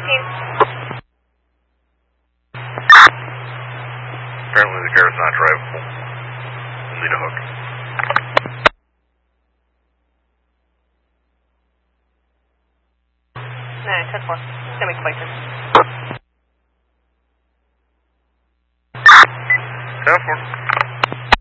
Apparently the car is not drivable. We'll need a hook. No, 10-4. It's going to be Quaker. 10-4.